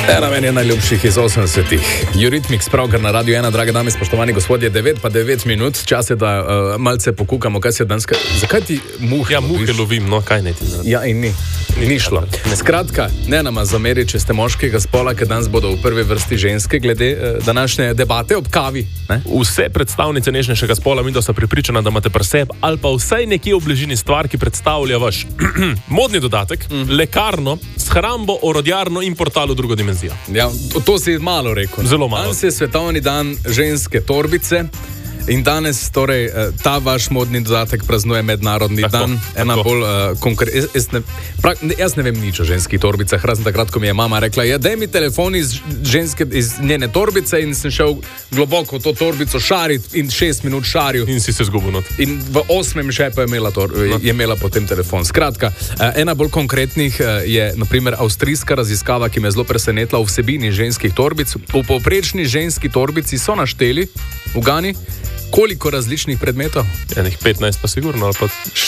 Ena meni je najljubših iz 80-ih. Eurythmics, pravkar na Radio 1, drage dame, spoštovani gospodje, 9 minut. Čas je, da malce pokukamo, kaj se danes... Zakaj ti muhe Ja, muhe lovim, no, kaj ne ti naredim? Ja, in ni šlo. Skratka, ne nama zameri, če ste moškega spola, ker danes bodo v prvi vrsti ženske, glede današnje debate ob kavi. Ne? Vse predstavnice nežnejšega spola mi da so prepričana, da imate pri sebi ali pa vsaj nekje v bližini stvar, ki predstavlja vaš modni dodatek, lekarno, shrambo, orodjarno in portal v drugo dimenzijo. Ja, to si malo rekel. Zelo malo. Danes je svetovni dan ženske torbice. In danes, torej, ta vaš modni dodatek praznuje mednarodni dan. Ena bolj konkretna. Jaz ne vem nič o ženskih torbicah, razen takrat, ko mi je mama rekla, daj mi telefon iz njene torbice, in sem šel globoko v to torbico šarit in 6 minut šaril. In si se zgubil not. In v 8. šepu je imela potem telefon. Skratka, ena bolj konkretnih je, na primer, avstrijska raziskava, ki me je zelo presenetila o vsebini ženskih torbic. V povprečni ženski torbici so našteli, ugani, koliko različnih predmetov? Enih 15 pa sigurno, ali pa...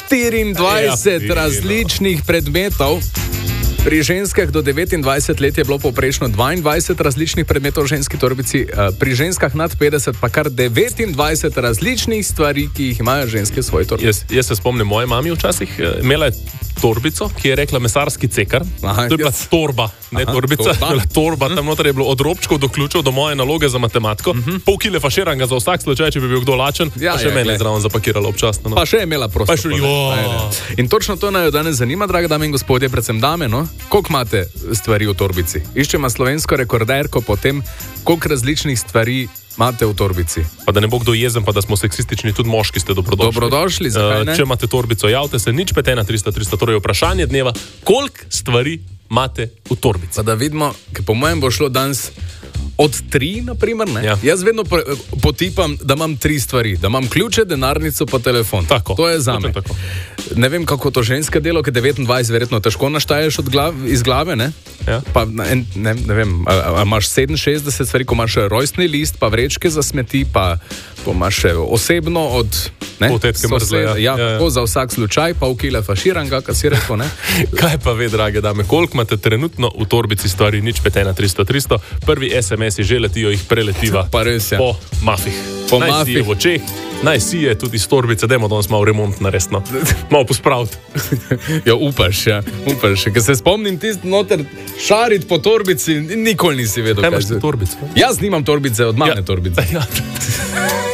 24 različnih predmetov. Pri ženskah do 29 let je bilo povprečno 22 različnih predmetov v ženski torbici, pri ženskah nad 50 pa kar 29 različnih stvari, ki jih imajo ženske v svoji torbici. Jaz se spomnim moje mami včasih, imela je torbico, ki je rekla mesarski cekar. Aha, to je bila torba, ne torbica, torba. Tam noter je bilo od robčkov do ključev do moje naloge za matematiko. Pol kile faširanga za vsak slučaj, če bi bil kdo lačen, pa še mene zraven zapakirala občasno. No. Pa še je imela prostor. In točno to naj jo danes zanima, drage dame in gospodje, predvsem dame, no? Koliko imate stvari v torbici? Iščemo slovensko rekorderko po tem, koliko različnih stvari imate v torbici. Pa da ne bo kdo jezen, pa da smo seksistični, tudi moški ste dobrodošli. Dobrodošli, zakaj ne? Če imate torbico, javite se, nič 51300, torej vprašanje dneva, koliko stvari imate v torbici? Pa da vidimo, ker po mojem bo šlo danes od 3, na primer, ne? Ja. Jaz vedno potipam, da imam 3 stvari. Da imam ključe, denarnico pa telefon. Tako. To je zame. Ne vem, kako to ženske delo, ker 29 verjetno težko naštaješ iz glave, ne? Ja. Pa ne vem, a imaš 67 stvari, ko imaš rojstni list, pa vrečke za smeti, pa imaš osebno od... Potetke mrzle. Ja, tako za vsak slučaj, pa v kile faširanga, kar si rekel, ne? Kaj pa ve, drage dame, koliko imate trenutno v torbici stvari, nič 51300, prvi SMS-i že letijo, jih preletiva pa res, ja. Po mafih. Po naj mafih. Sije v očeh, naj sije tudi iz torbice, dajmo danes malo remont narediti, no. Malo pospraviti. Ja, upaš, ker se spomnim tist noter šarit po torbici, nikoli nisi vedel, kaj imaš torbice. Jaz nimam torbice, od mame torbice. Ja.